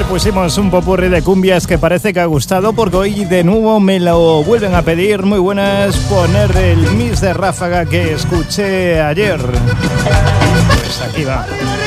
Pusimos un popurrí de cumbias que parece que ha gustado porque hoy de nuevo me lo vuelven a pedir. Muy buenas, poner el Miss de Ráfaga que escuché ayer. Pues aquí va.